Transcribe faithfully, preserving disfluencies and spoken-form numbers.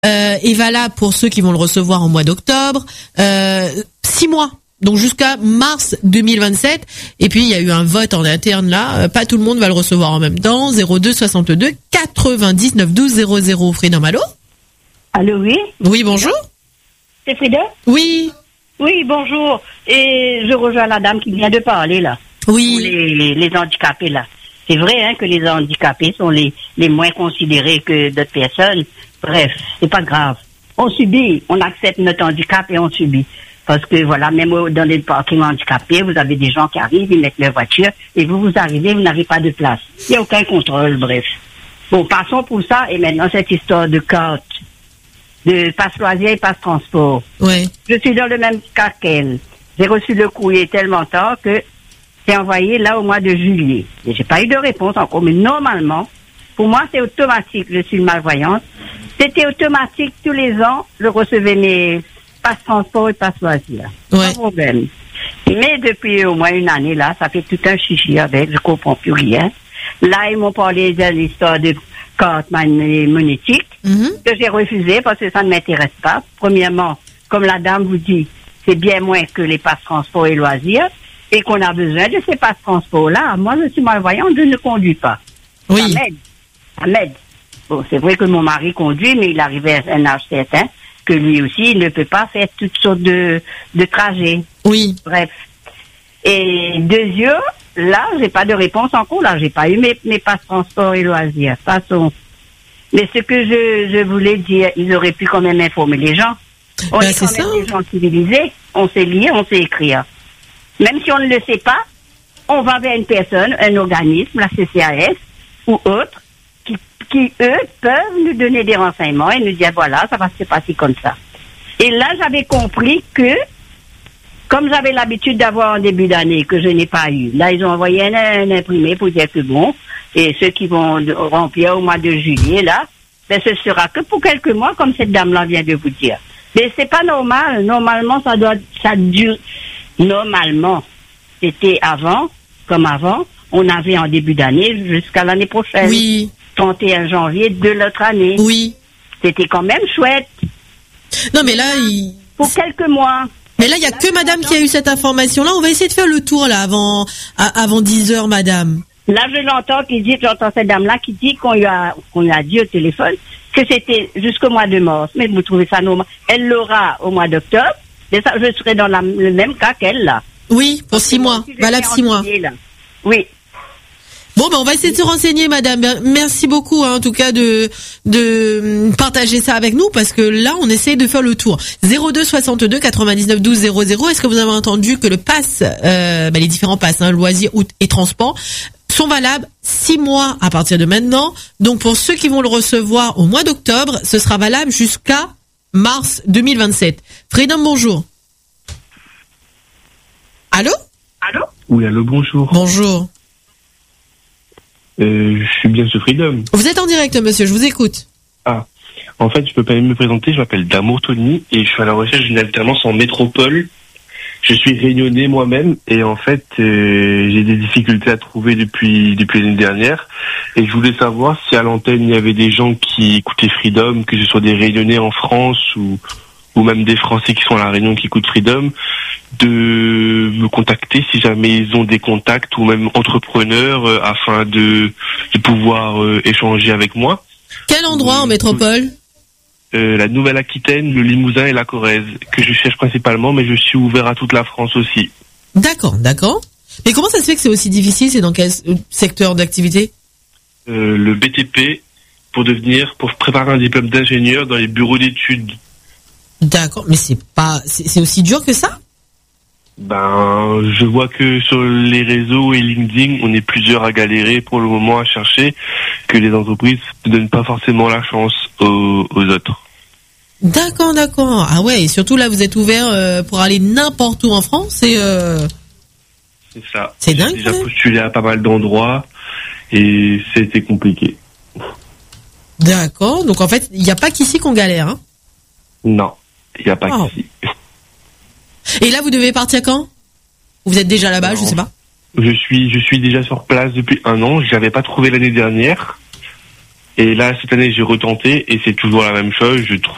euh, est valable pour ceux qui vont le recevoir en mois d'octobre, euh, six mois. Donc jusqu'à mars deux mille vingt-sept. Et puis il y a eu un vote en interne là. Pas tout le monde va le recevoir en même temps. zéro deux soixante-deux quatre-vingt-dix-neuf douze zéro zéro. Freedom, allô? Allô, oui? Oui, bonjour. C'est Frida? Oui. Oui, bonjour. Et je rejoins la dame qui vient de parler là. Oui. Pour les, les, les handicapés là. C'est vrai hein, que les handicapés sont les, les moins considérés que d'autres personnes. Bref, c'est pas grave. On subit, on accepte notre handicap et on subit. Parce que voilà, même dans les parkings handicapés, vous avez des gens qui arrivent, ils mettent leur voiture, et vous, vous arrivez, vous n'avez pas de place. Il n'y a aucun contrôle, bref. Bon, passons pour ça, et maintenant cette histoire de carte, de passe loisir et passe transport. Ouais. Je suis dans le même cas qu'elle. J'ai reçu le courrier tellement tard que c'est envoyé là au mois de juillet. Et j'ai pas eu de réponse encore, mais normalement, pour moi, c'est automatique, je suis malvoyante. C'était automatique, tous les ans, je recevais mes passe transport et passe loisir. Ouais. Pas de problème. Mais depuis au moins une année, là, ça fait tout un chichi avec, je comprends plus rien. Là, ils m'ont parlé de l'histoire de carte monétique, mm-hmm. que j'ai refusé parce que ça ne m'intéresse pas. Premièrement, comme la dame vous dit, c'est bien moins que les passe transport et loisirs, et qu'on a besoin de ces passe transport-là. Moi, je suis malvoyante, je ne conduis pas. Oui. Ça m'aide. Ça m'aide. Bon, c'est vrai que mon mari conduit, mais il arrivait à un âge certain que lui aussi, il ne peut pas faire toutes sortes de, de trajets. Oui. Bref. Et deux yeux, là, j'ai pas de réponse encore. Là, j'ai pas eu mes, mes passes transport et loisirs. Façon. Mais ce que je, je voulais dire, ils auraient pu quand même informer les gens. On ben, est quand c'est même ça. des gens civilisés. On sait lire, on sait écrire. Même si on ne le sait pas, on va vers une personne, un organisme, la C C A S ou autre, qui, qui eux, peuvent nous donner des renseignements et nous dire, voilà, ça va se passer comme ça. Et là, j'avais compris que, comme j'avais l'habitude d'avoir en début d'année, que je n'ai pas eu, là, ils ont envoyé un, un imprimé pour dire que bon, et ceux qui vont remplir au mois de juillet, là, ben, ce sera que pour quelques mois, comme cette dame-là vient de vous dire. Mais c'est pas normal. Normalement, ça doit, ça dure, normalement, c'était avant, comme avant, on avait en début d'année jusqu'à l'année prochaine. Oui. trente et un janvier de l'autre année. Oui. C'était quand même chouette. Non, mais là, il... Pour quelques mois. Mais là, il y a que madame qui a eu cette information-là. On va essayer de faire le tour, là, avant, à, avant dix heures, madame. Là, je l'entends qui dit, j'entends cette dame-là qui dit qu'on lui a, qu'on lui a dit au téléphone que c'était jusqu'au mois de mars. Mais vous trouvez ça normal? Elle l'aura au mois d'octobre. Et ça, je serai dans la, le même cas qu'elle, là. Oui, pour six mois. Valable six mois. Là. Oui. Bon, ben, on va essayer de se renseigner, madame. Merci beaucoup, hein, en tout cas, de, de partager ça avec nous, parce que là, on essaye de faire le tour. zéro deux soixante-deux quatre-vingt-dix-neuf douze zéro zéro. Est-ce que vous avez entendu que le pass, euh, ben, les différents passes, hein, loisirs et transport, sont valables six mois à partir de maintenant. Donc, pour ceux qui vont le recevoir au mois d'octobre, ce sera valable jusqu'à mars deux mille vingt-sept. Freedom, bonjour. Allô? Allô? Oui, allô, bonjour. Bonjour. Euh, je suis bien sur Freedom. Vous êtes en direct, monsieur, je vous écoute. Ah, en fait, je peux pas me présenter, je m'appelle Damour Tony et je suis à la recherche d'une alternance en métropole. Je suis réunionnais moi-même et en fait, euh, j'ai des difficultés à trouver depuis depuis l'année dernière et je voulais savoir si à l'antenne il y avait des gens qui écoutaient Freedom, que ce soit des réunionnais en France ou ou même des Français qui sont à la Réunion qui écoutent Freedom, de me contacter si jamais ils ont des contacts ou même entrepreneurs euh, afin de, de pouvoir euh, échanger avec moi. Quel endroit euh, en métropole? euh, La Nouvelle-Aquitaine, le Limousin et la Corrèze, que je cherche principalement, mais je suis ouvert à toute la France aussi. D'accord, d'accord. Mais comment ça se fait que c'est aussi difficile? C'est dans quel secteur d'activité? euh, Le B T P, pour devenir, pour préparer un diplôme d'ingénieur dans les bureaux d'études. D'accord, mais c'est pas, c'est, c'est aussi dur que ça? Ben, je vois que sur les réseaux et LinkedIn, on est plusieurs à galérer pour le moment à chercher, que les entreprises ne donnent pas forcément la chance aux, aux autres. D'accord, d'accord. Ah ouais, et surtout là, vous êtes ouvert euh, pour aller n'importe où en France et euh... C'est ça. C'est dingue. J'ai déjà postulé à pas mal d'endroits et c'était compliqué. D'accord, donc en fait, il n'y a pas qu'ici qu'on galère, hein? Non, il n'y a pas Oh. qu'ici. Et là, vous devez partir quand? Vous êtes déjà là-bas, Non. je sais pas. Je suis, je suis déjà sur place depuis un an. J'avais pas trouvé l'année dernière. Et là, cette année, j'ai retenté et c'est toujours la même chose. Je trouve